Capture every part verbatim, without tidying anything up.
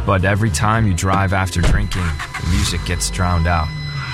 But every time you drive after drinking, the music gets drowned out.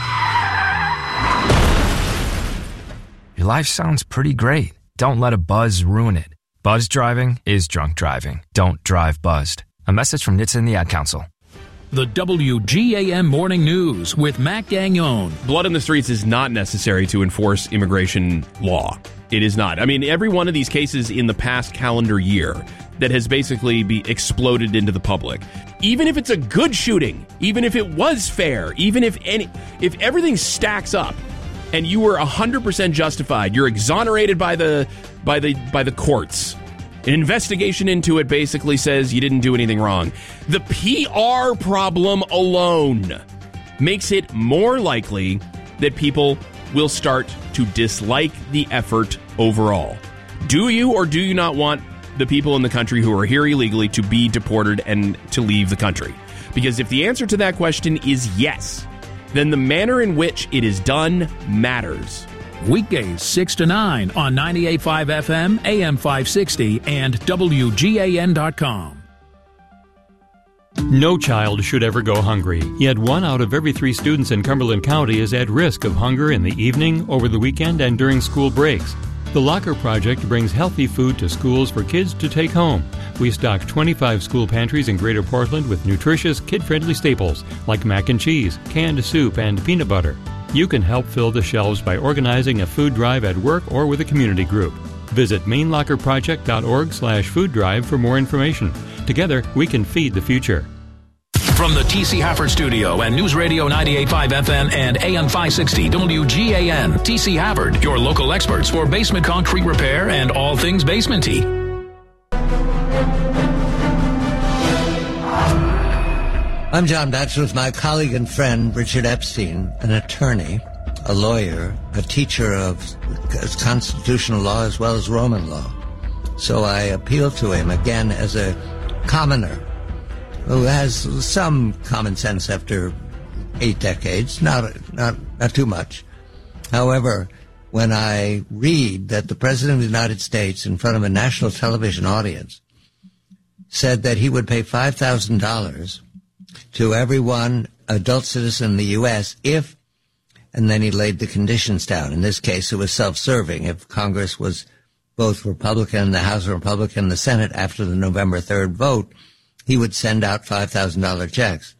Your life sounds pretty great. Don't let a buzz ruin it. Buzz driving is drunk driving. Don't drive buzzed. A message from N H T S A and the Ad Council. The W G A M Morning News with Matt Gagnon. Blood in the streets is not necessary to enforce immigration law. It is not. I mean, every one of these cases in the past calendar year that has basically be exploded into the public, even if it's a good shooting, even if it was fair, even if any, if everything stacks up and you were one hundred percent justified, you're exonerated by the by the by the courts. An investigation into it basically says you didn't do anything wrong. The P R problem alone makes it more likely that people will start to dislike the effort overall. Do you or do you not want the people in the country who are here illegally to be deported and to leave the country? Because if the answer to that question is yes, then the manner in which it is done matters. Weekdays six to nine on ninety-eight point five F M, A M five sixty, and W G A N dot com. No child should ever go hungry, yet one out of every three students in Cumberland County is at risk of hunger in the evening, over the weekend, and during school breaks. The Locker Project brings healthy food to schools for kids to take home. We stock twenty-five school pantries in Greater Portland with nutritious, kid-friendly staples like mac and cheese, canned soup, and peanut butter. You can help fill the shelves by organizing a food drive at work or with a community group. Visit main locker project dot org slash food drive for more information. Together, we can feed the future. From the T C Hafford Studio and News Radio ninety-eight point five F M and A M five sixty W G A N, T C Hafford, your local experts for basement concrete repair and all things basement-y. I'm John Batchelor with my colleague and friend Richard Epstein, an attorney, a lawyer, a teacher of constitutional law as well as Roman law. So I appeal to him again as a commoner who has some common sense after eight decades, not not not too much. However, when I read that the President of the United States in front of a national television audience said that he would pay five thousand dollars to everyone, adult citizen in the U S, if, and then he laid the conditions down. In this case, it was self-serving. If Congress was both Republican, the House Republican, the Senate, after the November third vote, he would send out five thousand dollars checks.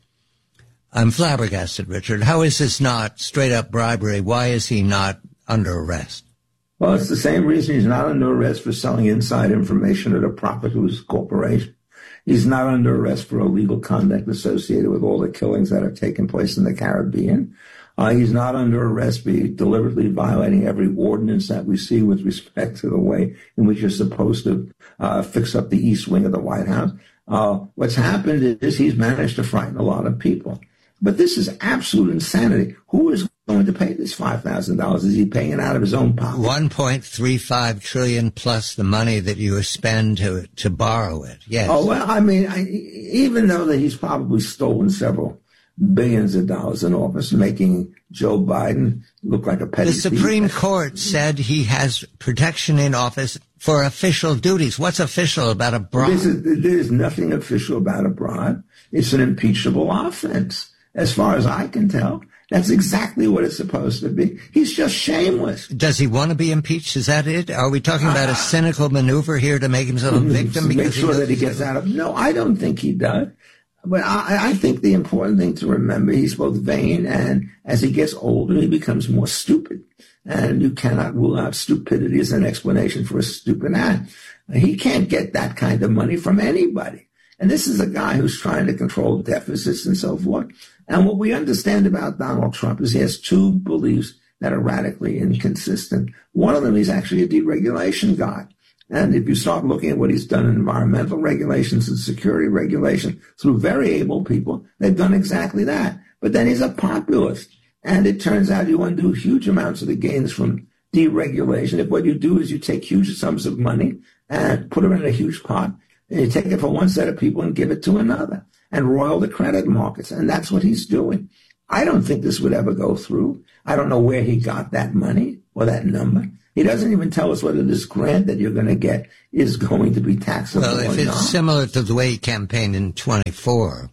I'm flabbergasted, Richard. How is this not straight-up bribery? Why is he not under arrest? Well, it's the same reason he's not under arrest for selling inside information at a profit to his corporation. He's not under arrest for illegal conduct associated with all the killings that have taken place in the Caribbean. Uh, he's not under arrest for deliberately violating every ordinance that we see with respect to the way in which you're supposed to uh, fix up the east wing of the White House. Uh, what's happened is he's managed to frighten a lot of people. But this is absolute insanity. Who is going to pay this five thousand dollars? Is he paying it out of his own pocket? one point three five trillion dollars plus the money that you spend to to borrow it. Yes. Oh, well, I mean, I, even though that he's probably stolen several billions of dollars in office, making Joe Biden look like a petty The Supreme thief. Court said he has protection in office for official duties. What's official about a bribe? There's, there's nothing official about a bribe. It's an impeachable offense. As far as I can tell, that's exactly what it's supposed to be. He's just shameless. Does he want to be impeached? Is that it? Are we talking about a cynical maneuver here to make himself a victim? Make Because sure he that he gets out of... No, I don't think he does. But I, I think the important thing to remember, he's both vain and as he gets older, he becomes more stupid. And you cannot rule out stupidity as an explanation for a stupid act. He can't get that kind of money from anybody. And this is a guy who's trying to control deficits and so forth. And what we understand about Donald Trump is he has two beliefs that are radically inconsistent. One of them, he's actually a deregulation guy. And if you start looking at what he's done in environmental regulations and security regulation through very able people, they've done exactly that. But then he's a populist. And it turns out you undo huge amounts of the gains from deregulation if what you do is you take huge sums of money and put them in a huge pot, and you take it from one set of people and give it to another and roil the credit markets. And that's what he's doing. I don't think this would ever go through. I don't know where he got that money or that number. He doesn't even tell us whether this grant that you're going to get is going to be taxable Well, if or it's not. similar to the way he campaigned in twenty-four,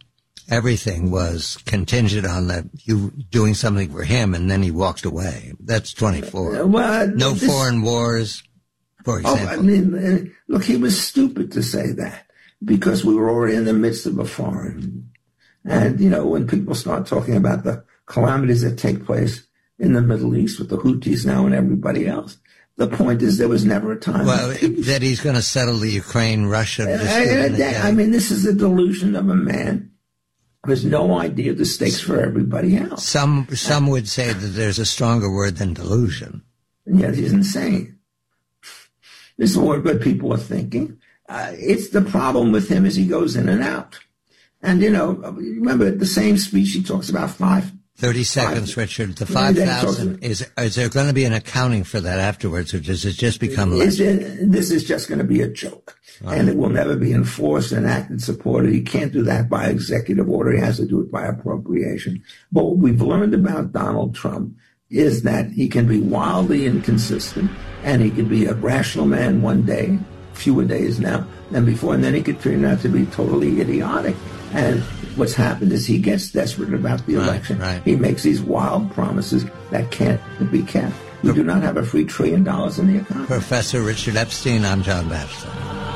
everything was contingent on that you doing something for him, and then he walked away. That's twenty-four. Well, no this, foreign wars, for example. Oh, I mean, look, he was stupid to say that because we were already in the midst of a foreign. And, you know, when people start talking about the calamities that take place in the Middle East with the Houthis now and everybody else, the point is there was never a time. Well, that he's going to settle the Ukraine-Russia dispute. I, I mean, this is the delusion of a man who has no idea the stakes for everybody else. Some some would say that there's a stronger word than delusion. And yet he's insane. This is what good people are thinking. Uh, it's the problem with him is he goes in and out. And, you know, remember the same speech he talks about five. thirty seconds, five, Richard. The five thousand, is, is there going to be an accounting for that afterwards, or does it just become less? It, this is just going to be a joke. Right. And it will never be enforced, enacted, supported. He can't do that by executive order. He has to do it by appropriation. But what we've learned about Donald Trump is that he can be wildly inconsistent, and he can be a rational man one day, fewer days now than before, and then he could turn out to be totally idiotic. And what's happened is he gets desperate about the election. Right, right. He makes these wild promises that can't be kept. We do not have a free trillion dollars in the economy. Professor Richard Epstein, I'm John Batchelor.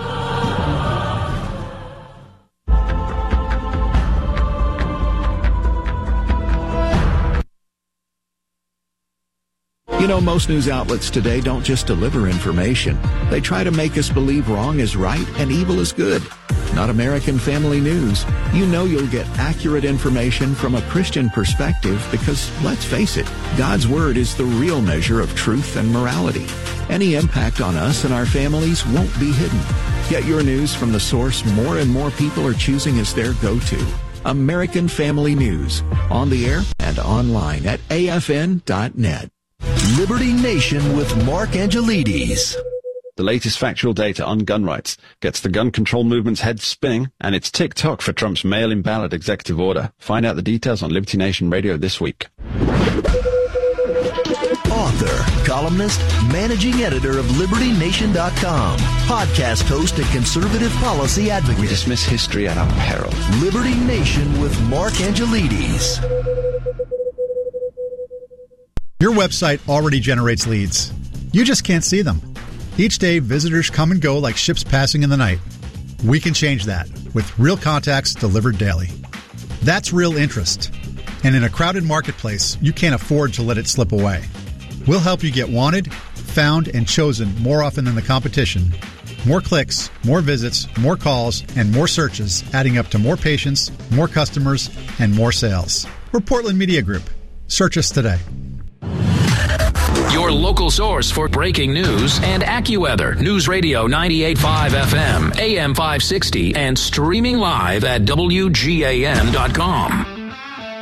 You know, most news outlets today don't just deliver information. They try to make us believe wrong is right and evil is good. Not American Family News. You know you'll get accurate information from a Christian perspective because, let's face it, God's Word is the real measure of truth and morality. Any impact on us and our families won't be hidden. Get your news from the source more and more people are choosing as their go-to. American Family News. On the air and online at A F N dot net. Liberty Nation with Mark Angelides. The latest factual data on gun rights gets the gun control movement's head spinning, and it's tick-tock for Trump's mail-in ballot executive order. Find out the details on Liberty Nation Radio this week. Author, columnist, managing editor of Liberty Nation dot com, podcast host and conservative policy advocate. We dismiss history at our peril. Liberty Nation with Mark Angelides. Your website already generates leads. You just can't see them. Each day, visitors come and go like ships passing in the night. We can change that with Real Contacts delivered daily. That's real interest. And in a crowded marketplace, you can't afford to let it slip away. We'll help you get wanted, found, and chosen more often than the competition. More clicks, more visits, more calls, and more searches, adding up to more patients, more customers, and more sales. We're Portland Media Group. Search us today. Your local source for breaking news and AccuWeather. News Radio ninety-eight point five F M, A M five sixty, and streaming live at W G A N dot com.